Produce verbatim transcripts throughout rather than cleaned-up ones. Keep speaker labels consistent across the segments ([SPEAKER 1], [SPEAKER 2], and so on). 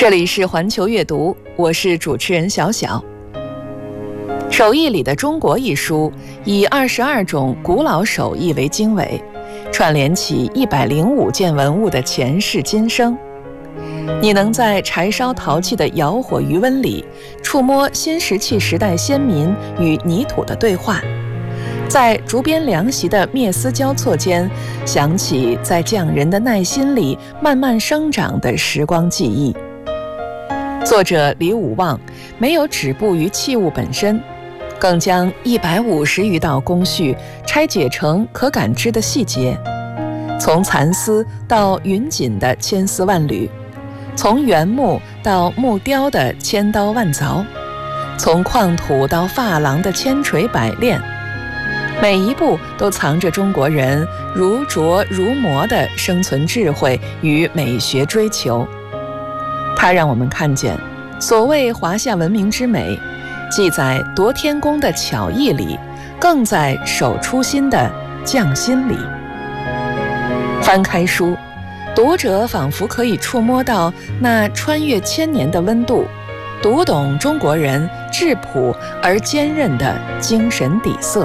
[SPEAKER 1] 这里是环球阅读，我是主持人小小。手艺里的中国一书以二十二种古老手艺为经纬，串联起一百零五件文物的前世今生。你能在柴烧陶器的窑火余温里触摸新石器时代先民与泥土的对话，在竹编凉席的篾丝交错间想起在匠人的耐心里慢慢生长的时光记忆。作者李武旺没有止步于器物本身，更将一百五十余道工序拆解成可感知的细节，从蚕丝到云锦的千丝万缕，从原木到木雕的千刀万凿，从矿土到珐琅的千锤百炼，每一步都藏着中国人如琢如磨的生存智慧与美学追求。它让我们看见，所谓华夏文明之美，既在夺天工的巧艺里，更在守初心的匠心里。翻开书，读者仿佛可以触摸到那穿越千年的温度，读懂中国人质朴而坚韧的精神底色。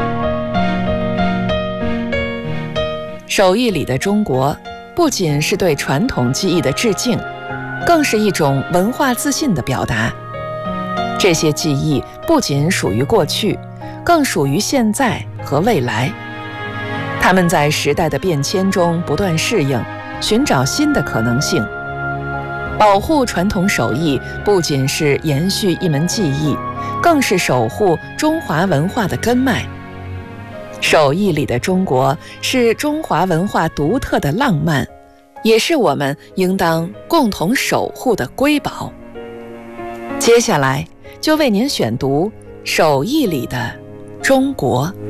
[SPEAKER 1] 手艺里的中国，不仅是对传统技艺的致敬，更是一种文化自信的表达。这些技艺不仅属于过去，更属于现在和未来。它们在时代的变迁中不断适应，寻找新的可能性。保护传统手艺不仅是延续一门技艺，更是守护中华文化的根脉。手艺里的中国是中华文化独特的浪漫，也是我们应当共同守护的瑰宝。接下来就为您选读手艺里的中国。